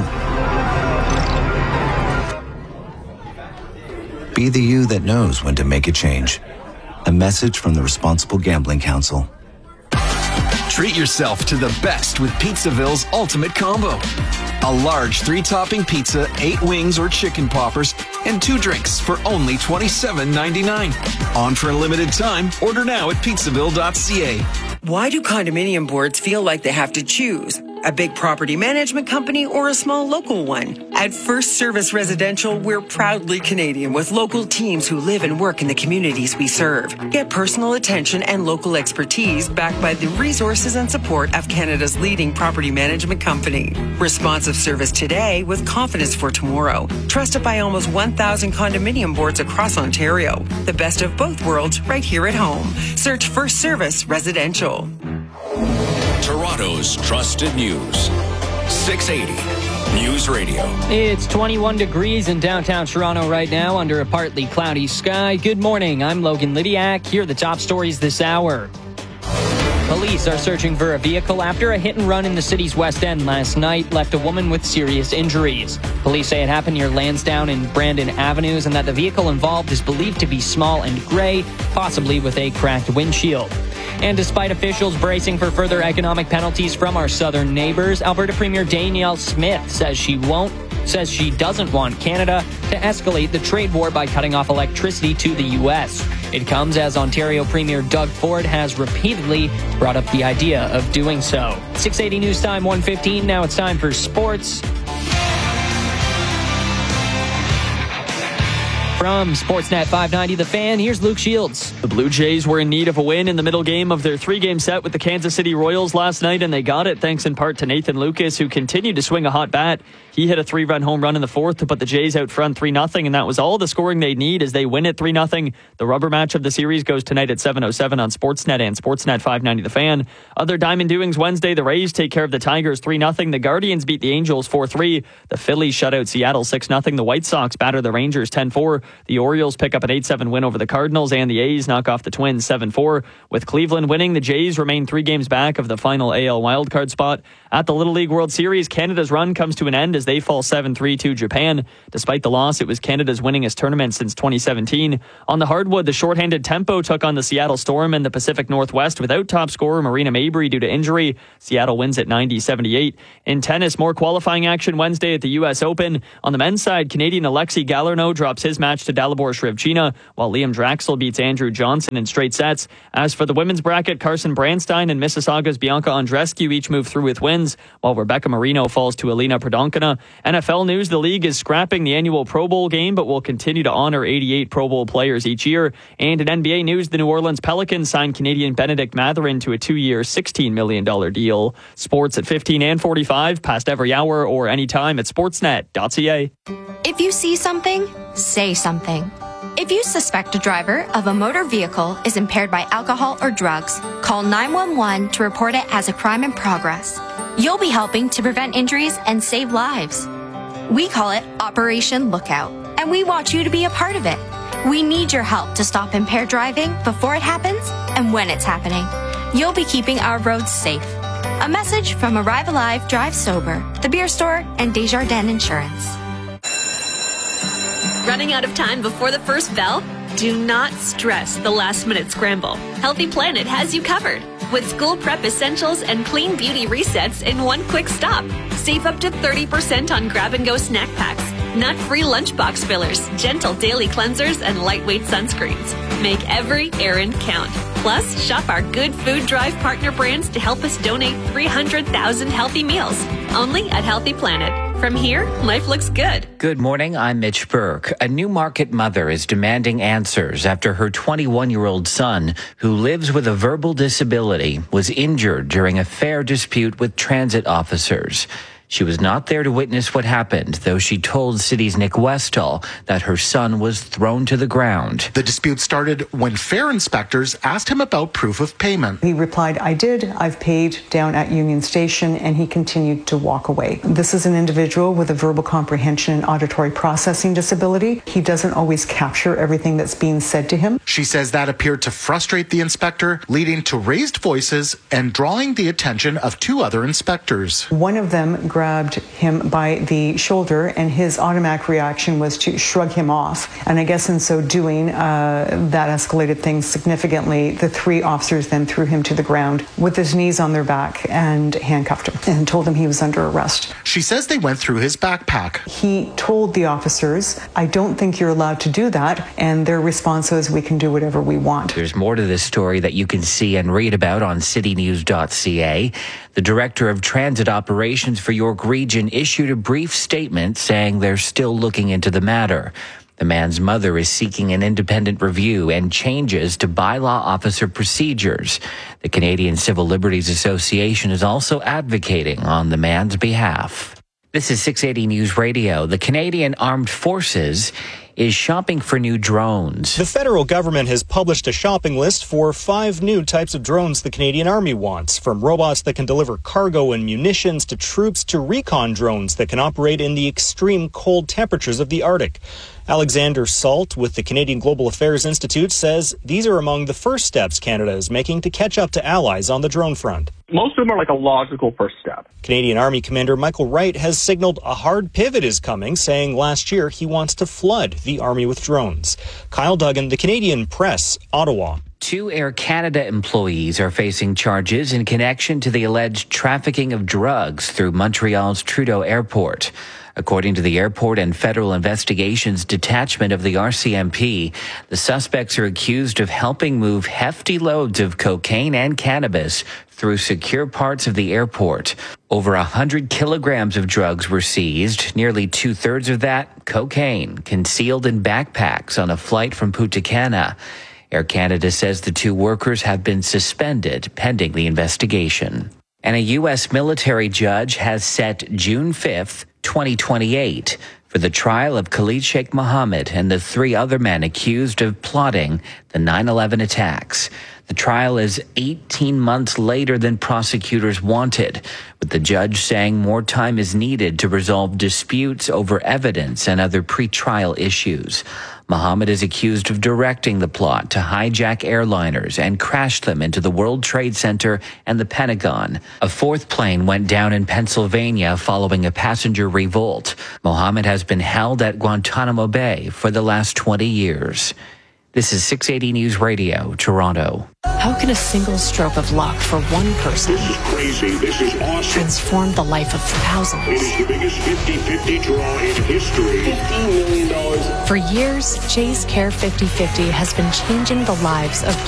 be the you that knows when to make a change. A message from the Responsible Gambling Council. Treat yourself to the best with Pizzaville's Ultimate Combo. A large three-topping pizza, eight wings or chicken poppers, and two drinks for only twenty-seven ninety-nine. On for a limited time. Order now at pizzaville dot c a. Why do condominium boards feel like they have to choose? A big property management company or a small local one? At First Service Residential, we're proudly Canadian with local teams who live and work in the communities we serve. Get personal attention and local expertise backed by the resources and support of Canada's leading property management company. Responsive service today with confidence for tomorrow. Trusted by almost one thousand condominium boards across Ontario. The best of both worlds right here at home. Search First Service Residential. Toronto's trusted news. six eighty News Radio. It's twenty-one degrees in downtown Toronto right now under a partly cloudy sky. Good morning. I'm Logan Lydiak. Here are the top stories this hour. Police are searching for a vehicle after a hit and run in the city's West End last night left a woman with serious injuries. Police say it happened near Lansdowne and Brandon Avenues and that the vehicle involved is believed to be small and gray, possibly with a cracked windshield. And despite officials bracing for further economic penalties from our southern neighbors, Alberta Premier Danielle Smith says she won't says she doesn't want Canada to escalate the trade war by cutting off electricity to the U S. It comes as Ontario Premier Doug Ford has repeatedly brought up the idea of doing so. six eighty News Time, one fifteen. Now it's time for sports. From Sportsnet five ninety The Fan, here's Luke Shields. The Blue Jays were in need of a win in the middle game of their three-game set with the Kansas City Royals last night, and they got it thanks in part to Nathan Lucas, who continued to swing a hot bat. He hit a three-run home run in the fourth to put the Jays out front three nothing, and that was all the scoring they need as they win it three nothing. The rubber match of the series goes tonight at seven oh seven on Sportsnet and Sportsnet five ninety The Fan. Other Diamond doings Wednesday, the Rays take care of the Tigers three nothing. The Guardians beat the Angels four three. The Phillies shut out Seattle six nothing. The White Sox batter the Rangers ten four. The Orioles pick up an eight seven win over the Cardinals, and the A's knock off the Twins seven four. With Cleveland winning, the Jays remain three games back of the final A L wildcard spot. At the Little League World Series, Canada's run comes to an end as they fall seven three to Japan. Despite the loss, it was Canada's winningest tournament since twenty seventeen. On the hardwood, the shorthanded Tempo took on the Seattle Storm in the Pacific Northwest without top scorer Marina Mabry due to injury. Seattle wins at ninety seventy-eight. In tennis, more qualifying action Wednesday at the U S Open. On the men's side, Canadian Alexei Galarneau drops his match to Dalibor Shrivchina, while Liam Draxl beats Andrew Johnson in straight sets. As for the women's bracket, Carson Branstein and Mississauga's Bianca Andreescu each move through with wins, while Rebecca Marino falls to Alina Prodonkina. N F L news, the league is scrapping the annual Pro Bowl game, but will continue to honor eighty-eight Pro Bowl players each year. And in N B A news, the New Orleans Pelicans signed Canadian Benedict Mathurin to a two-year, sixteen million dollars deal. Sports at fifteen and forty-five, past every hour or anytime at sportsnet dot c a. If you see something, say something. If you suspect a driver of a motor vehicle is impaired by alcohol or drugs, call nine one one to report it as a crime in progress. You'll be helping to prevent injuries and save lives. We call it Operation Lookout, and we want you to be a part of it. We need your help to stop impaired driving before it happens and when it's happening. You'll be keeping our roads safe. A message from Arrive Alive, Drive Sober, The Beer Store, and Desjardins Insurance. Running out of time before the first bell? Do not stress the last-minute scramble. Healthy Planet has you covered with school prep essentials and clean beauty resets in one quick stop. Save up to thirty percent on grab-and-go snack packs, nut-free lunchbox fillers, gentle daily cleansers, and lightweight sunscreens. Make every errand count. Plus, shop our Good Food Drive partner brands to help us donate three hundred thousand healthy meals. Only at Healthy Planet. From here, life looks good. Good morning, I'm Mitch Burke. A Newmarket mother is demanding answers after her twenty-one-year-old son, who lives with a verbal disability, was injured during a fare dispute with transit officers. She was not there to witness what happened, though she told City's Nick Westall that her son was thrown to the ground. The dispute started when fare inspectors asked him about proof of payment. He replied, I did. I've paid down at Union Station, and he continued to walk away. This is an individual with a verbal comprehension and auditory processing disability. He doesn't always capture everything that's being said to him. She says that appeared to frustrate the inspector, leading to raised voices and drawing the attention of two other inspectors. One of them grabbed him by the shoulder, and his automatic reaction was to shrug him off. And I guess in so doing, uh, that escalated things significantly. The three officers then threw him to the ground with his knees on their back and handcuffed him and told him he was under arrest. She says they went through his backpack. He told the officers, I don't think you're allowed to do that. And their response was, we can do whatever we want. There's more to this story that you can see and read about on city news dot c a. The director of transit operations for York Region issued a brief statement saying they're still looking into the matter. The man's mother is seeking an independent review and changes to bylaw officer procedures. The Canadian Civil Liberties Association is also advocating on the man's behalf. This is six eighty News Radio. The Canadian Armed Forces is shopping for new drones. The federal government has published a shopping list for five new types of drones the Canadian Army wants, from robots that can deliver cargo and munitions to troops to recon drones that can operate in the extreme cold temperatures of the Arctic. Alexander Salt with the Canadian Global Affairs Institute says these are among the first steps Canada is making to catch up to allies on the drone front. Most of them are like a logical first step. Canadian Army Commander Michael Wright has signaled a hard pivot is coming, saying last year he wants to flood the Army with drones. Kyle Duggan, the Canadian Press, Ottawa. Two Air Canada employees are facing charges in connection to the alleged trafficking of drugs through Montreal's Trudeau Airport. According to the Airport and Federal Investigations Detachment of the R C M P, the suspects are accused of helping move hefty loads of cocaine and cannabis through secure parts of the airport. Over one hundred kilograms of drugs were seized, nearly two-thirds of that cocaine, concealed in backpacks on a flight from Punta Cana. Air Canada says the two workers have been suspended pending the investigation. And a U S military judge has set June fifth, twenty twenty-eight, for the trial of Khalid Sheikh Mohammed and the three other men accused of plotting the nine eleven attacks. The trial is eighteen months later than prosecutors wanted, with the judge saying more time is needed to resolve disputes over evidence and other pretrial issues. Mohammed is accused of directing the plot to hijack airliners and crash them into the World Trade Center and the Pentagon. A fourth plane went down in Pennsylvania following a passenger revolt. Mohammed has been held at Guantanamo Bay for the last twenty years. This is six eighty News Radio, Toronto. How can a single stroke of luck for one person This is crazy. This is awesome. transform the life of thousands? It is the biggest fifty-fifty draw in history. fifteen million dollars. For years, Jay's Care fifty fifty has been changing the lives of